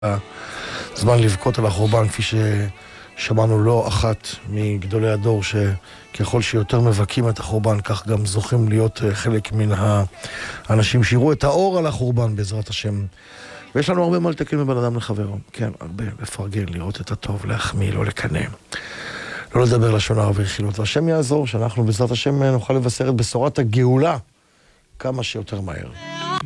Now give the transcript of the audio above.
זמן לבכות על החורבן, כפי ששמענו לא אחת מגדולי הדור, שככל שיותר מבכים את החורבן, כך גם זוכים להיות חלק מן האנשים שיראו את האור על החורבן בעזרת השם. ויש לנו הרבה מה לתקן מבן אדם לחברו. כן, הרבה, לפרגן, לראות את הטוב, להחמיא, לא לקנא. לא לדבר לשון הרע ורכילות. והשם יעזור שאנחנו בעזרת השם נוכל לבשר את בשורת הגאולה כמה שיותר מהר.